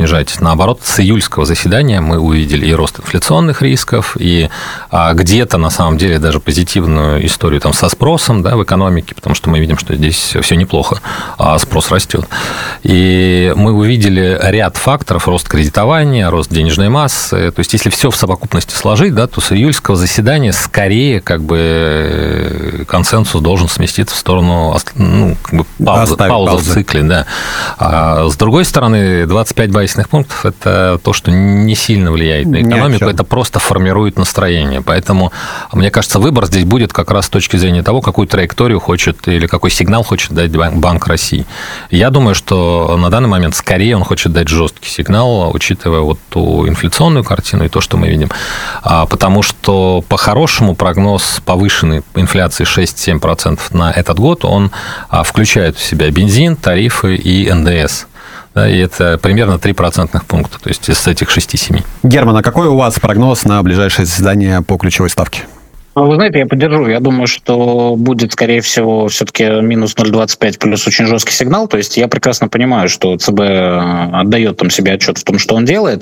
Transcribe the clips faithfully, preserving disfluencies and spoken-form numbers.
снижать. Наоборот, с июльского заседания мы увидели и рост инфляционных рисков, и а, где-то, на самом деле, даже позитивную историю там, со спросом, да, в экономике, потому что мы видим, что здесь все неплохо, а спрос растет. И мы увидели ряд факторов: рост кредитования, рост денежной массы. То есть, если все в совокупности сложить, да, то с июльского заседания скорее как бы консенсус должен сместиться в сторону, ну, как бы паузы, пауза в цикле. Да. А с другой стороны, двадцать пять базисных пунктов – это то, что не сильно влияет на экономику, это просто формирует настроение. Поэтому, мне кажется, выбор здесь будет как раз с точки зрения того, какую траекторию хочет или какой сигнал хочет дать Банк России. Я думаю, что на данный момент скорее он хочет дать жесткий сигнал, учитывая вот ту инфляционную картину и то, что мы видим. Потому что, по-хорошему, прогноз повышенной инфляции шесть-семь процентов на этот год, он включает в себя бензин, тарифы и эн дэ эс. Да, и это примерно три процентных пункта, то есть из этих шести-семи. Герман, а какой у вас прогноз на ближайшее заседание по ключевой ставке? Вы знаете, я поддержу. Я думаю, что будет, скорее всего, все-таки минус ноль целых двадцать пять плюс очень жесткий сигнал. То есть я прекрасно понимаю, что ЦБ отдает там себе отчет в том, что он делает.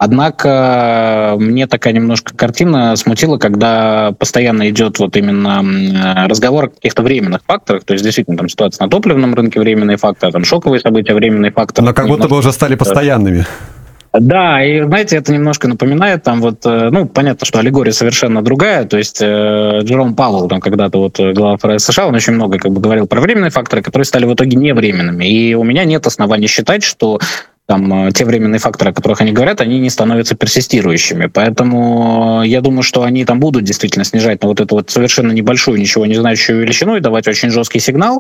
Однако мне такая немножко картина смутила, когда постоянно идет вот именно разговор о каких-то временных факторах. То есть действительно там ситуация на топливном рынке, временные факторы, там шоковые события, временные факторы. Но как будто бы уже стали постоянными. Да, и, знаете, это немножко напоминает, там вот, ну, понятно, что аллегория совершенно другая, то есть э, Джером Пауэлл, там когда-то вот глава ФРС США, он очень много как бы говорил про временные факторы, которые стали в итоге невременными, и у меня нет оснований считать, что там те временные факторы, о которых они говорят, они не становятся персистирующими, поэтому я думаю, что они там будут действительно снижать на вот эту вот совершенно небольшую, ничего не знающую величину и давать очень жесткий сигнал,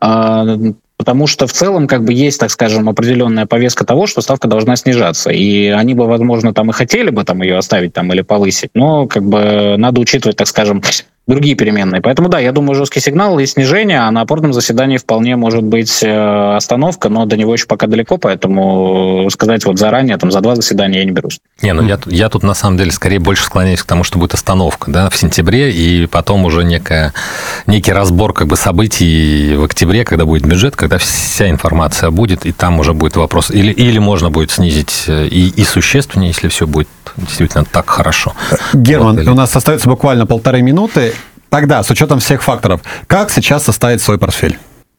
э, потому что в целом как бы есть, так скажем, определенная повестка того, что ставка должна снижаться. И они бы, возможно, там и хотели бы там ее оставить там, или повысить, но как бы надо учитывать, так скажем, другие переменные. Поэтому да, я думаю, жесткий сигнал и снижение, а на опорном заседании вполне может быть остановка, но до него еще пока далеко, поэтому сказать вот заранее, там за два заседания я не берусь. Не, ну я, я тут на самом деле скорее больше склоняюсь к тому, что будет остановка, да, в сентябре, и потом уже некая, некий разбор как бы событий в октябре, когда будет бюджет, когда вся информация будет, и там уже будет вопрос, или, или можно будет снизить и, и существеннее, если все будет действительно так хорошо. Герман, вот, или... у нас остается буквально полторы минуты. Тогда, с учетом всех факторов, как сейчас составить свой портфель?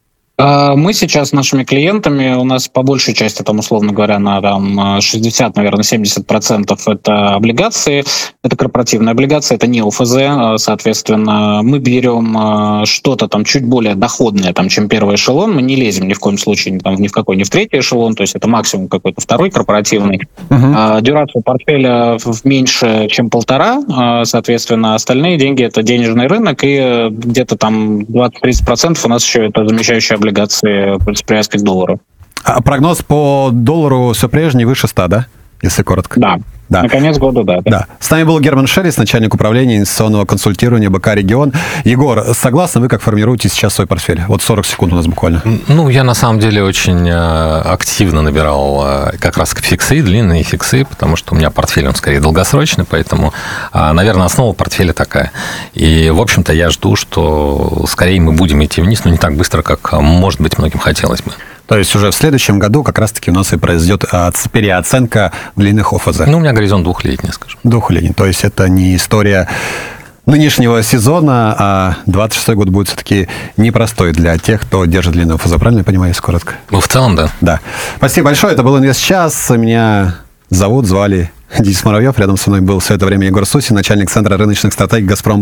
Мы сейчас с нашими клиентами, у нас по большей части, там, условно говоря, на там, шестьдесят, наверное, семьдесят процентов это облигации, это корпоративные облигации, это не ОФЗ, соответственно, мы берем что-то там чуть более доходное, там, чем первый эшелон, мы не лезем ни в коем случае там, ни в какой, ни в третий эшелон, то есть это максимум какой-то второй корпоративный. Uh-huh. Дюрация портфеля меньше, чем полтора, соответственно, остальные деньги это денежный рынок, и где-то там двадцать-тридцать процентов у нас еще это замещающие облигации с привязкой к доллару. А прогноз по доллару все прежний, выше ста, да? Если коротко. Да. Да. На конец года, да, да. да. С нами был Герман Шерис, начальник управления инвестиционного консультирования БК «Регион». Егор, согласны вы, как формируете сейчас свой портфель? Вот сорок секунд у нас буквально. Ну, я на самом деле очень активно набирал как раз фиксы, длинные фиксы, потому что у меня портфель, он скорее долгосрочный, поэтому, наверное, основа портфеля такая. И, в общем-то, я жду, что скорее мы будем идти вниз, но не так быстро, как, может быть, многим хотелось бы. То есть уже в следующем году как раз-таки у нас и произойдет переоценка длинных ОФЗ. Ну, у меня горизонт двухлетний, скажем. Двухлетний. То есть это не история нынешнего сезона, а двадцать шестой год будет все-таки непростой для тех, кто держит длинный ОФЗ. Правильно я понимаю, если коротко? Ну, в целом, да. Да. Спасибо большое. Это был «Инвестчас». Меня зовут, звали Денис Муравьев. Рядом со мной был все это время Егор Сусин, начальник Центра рыночных стратегий «Газпром».